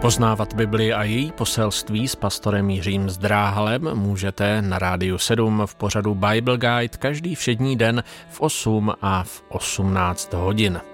Poznávat Bibli a její poselství s pastorem Jiřím Zdráhalem můžete na Rádiu 7 v pořadu Bible Guide každý všední den v 8 a v 18 hodin.